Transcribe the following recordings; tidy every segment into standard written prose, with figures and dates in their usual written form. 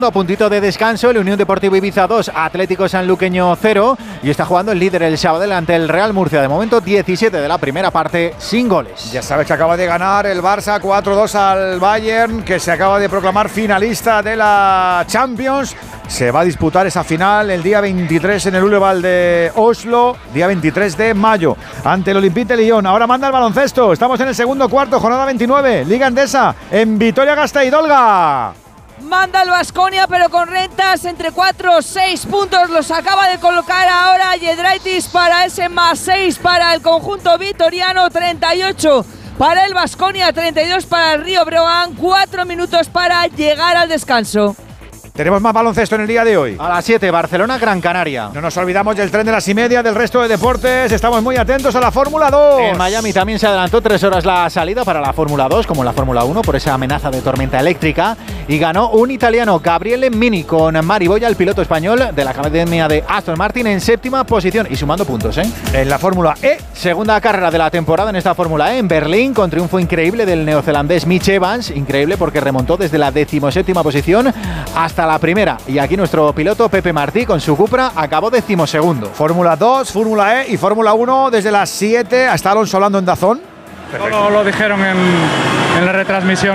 A puntito de descanso, el Unión Deportiva Ibiza 2, Atlético Sanluqueño 0, y está jugando el líder el sábado ante el Real Murcia. De momento 17 de la primera parte sin goles. Ya sabes que acaba de ganar el Barça 4-2 al Bayern, que se acaba de proclamar finalista de la Champions. Se va a disputar esa final el día 23 en el Ulleval de Oslo, día 23 de mayo, ante el Olympique de Lyon. Ahora manda el baloncesto, estamos en el segundo cuarto, jornada 29, Liga Endesa, en Vitoria-Gasteiz. Manda el Baskonia, pero con rentas entre 4 o 6 puntos. Los acaba de colocar ahora Yedraitis para ese +6 para el conjunto vitoriano. 38 para el Baskonia, 32 para el Río Breogán. 4 minutos para llegar al descanso. Tenemos más baloncesto en el día de hoy. A las 7, Barcelona-Gran Canaria. No nos olvidamos del tren de las 1:30, del resto de deportes. Estamos muy atentos a la Fórmula 2. En Miami también se adelantó 3 horas la salida para la Fórmula 2, como en la Fórmula 1, por esa amenaza de tormenta eléctrica. Y ganó un italiano, Gabriele Mini, con Mari Boya, el piloto español de la academia de Aston Martin, en 7ª posición y sumando puntos, en la Fórmula E. Segunda carrera de la temporada en esta Fórmula E, en Berlín, con triunfo increíble del neozelandés Mitch Evans. Increíble porque remontó desde la 17ª posición hasta la primera. Y aquí nuestro piloto Pepe Martí con su Cupra acabó 12º. Fórmula 2, Fórmula E y Fórmula 1 desde las 7 hasta Alonso hablando en DAZN. Lo dijeron en la retransmisión.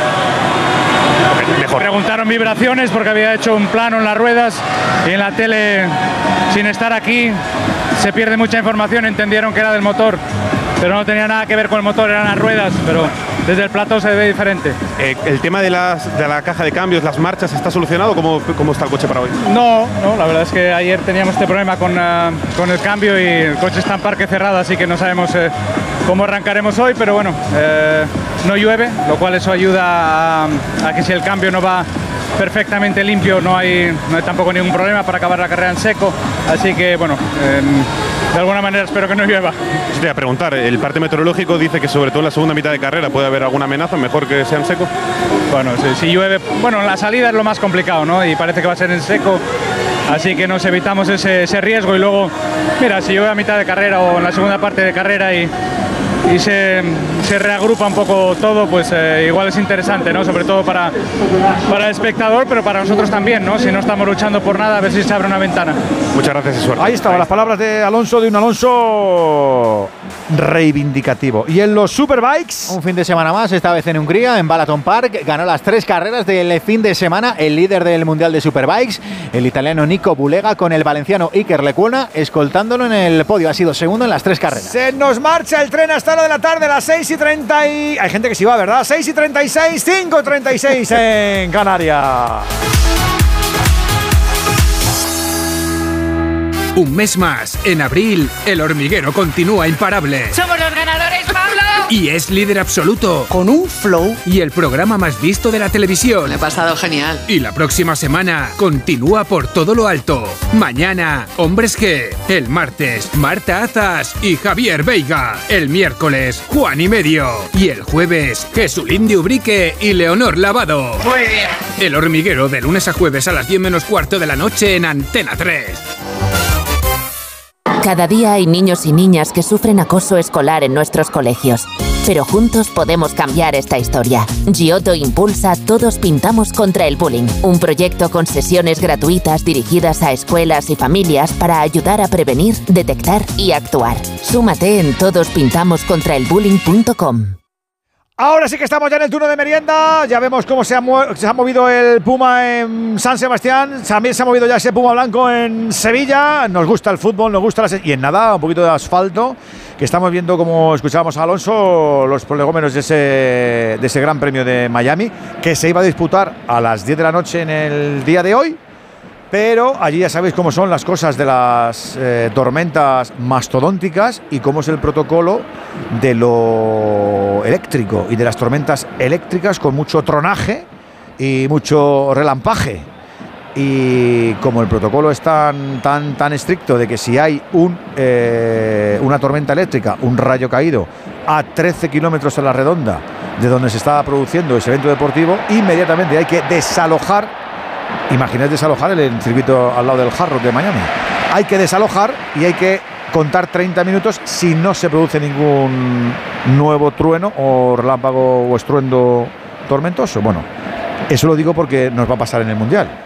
Me preguntaron vibraciones porque había hecho un plano en las ruedas y en la tele, sin estar aquí, se pierde mucha información. Entendieron que era del motor, pero no tenía nada que ver con el motor, eran las ruedas, pero desde el plató se ve diferente. ¿El tema de la caja de cambios, las marchas, está solucionado? ¿Cómo está el coche para hoy? No, la verdad es que ayer teníamos este problema con el cambio y el coche está en parque cerrado, así que no sabemos cómo arrancaremos hoy, pero bueno, no llueve, lo cual eso ayuda a que si el cambio no va perfectamente limpio, no hay tampoco ningún problema para acabar la carrera en seco, así que bueno, de alguna manera espero que no llueva. Te voy a preguntar, el parte meteorológico dice que sobre todo en la segunda mitad de carrera puede haber alguna amenaza, mejor que sea en seco. Bueno, si llueve, bueno, la salida es lo más complicado, ¿no? Y parece que va a ser en seco, así que nos evitamos ese riesgo y luego, mira, si llueve a mitad de carrera o en la segunda parte de carrera y se reagrupa un poco todo, pues igual es interesante, ¿no? Sobre todo para el espectador, pero para nosotros también, ¿no? Si no estamos luchando por nada, a ver si se abre una ventana. Muchas gracias y suerte. Ahí estaban las palabras de Alonso, de un Alonso reivindicativo. Y en los Superbikes, un fin de semana más, esta vez en Hungría, en Balaton Park, ganó las 3 carreras del fin de semana el líder del Mundial de Superbikes, el italiano Nico Bulega, con el valenciano Iker Lecuona escoltándolo en el podio. Ha sido segundo en las 3 carreras. Se nos marcha el tren hasta la de la tarde, las 6:30 y... Hay gente que sí va, ¿verdad? 6:36, 5:36 en Canarias. Un mes más, en abril, El Hormiguero continúa imparable. ¡Somos los ganadores, Pablo! Y es líder absoluto. Con un flow. Y el programa más visto de la televisión. Me he pasado genial. Y la próxima semana, continúa por todo lo alto. Mañana, Hombres G. El martes, Marta Azas y Javier Veiga. El miércoles, Juan y Medio. Y el jueves, Jesulín de Ubrique y Leonor Lavado. Muy bien. El Hormiguero, de lunes a jueves a las 10 menos cuarto de la noche en Antena 3. Cada día hay niños y niñas que sufren acoso escolar en nuestros colegios. Pero juntos podemos cambiar esta historia. Giotto impulsa Todos Pintamos contra el Bullying, un proyecto con sesiones gratuitas dirigidas a escuelas y familias para ayudar a prevenir, detectar y actuar. Súmate en todospintamoscontraelbullying.com. Ahora sí que estamos ya en el turno de merienda. Ya vemos cómo se ha movido el Puma en San Sebastián. También se ha movido ya ese Puma blanco en Sevilla. Nos gusta el fútbol, nos gusta y en nada, un poquito de asfalto. Que estamos viendo, como escuchábamos a Alonso, los prolegómenos de ese Gran Premio de Miami, que se iba a disputar a las 10 de la noche en el día de hoy. Pero allí ya sabéis cómo son las cosas de las tormentas mastodónticas y cómo es el protocolo de lo eléctrico y de las tormentas eléctricas con mucho tronaje y mucho relampaje. Y como el protocolo es tan estricto de que si hay una tormenta eléctrica, un rayo caído a 13 kilómetros a la redonda de donde se estaba produciendo ese evento deportivo, inmediatamente hay que desalojar. Imaginad desalojar el circuito al lado del Hard Rock de Miami. Hay que desalojar y hay que contar 30 minutos si no se produce ningún nuevo trueno o relámpago o estruendo tormentoso. Bueno, Eso lo digo porque nos va a pasar en el Mundial.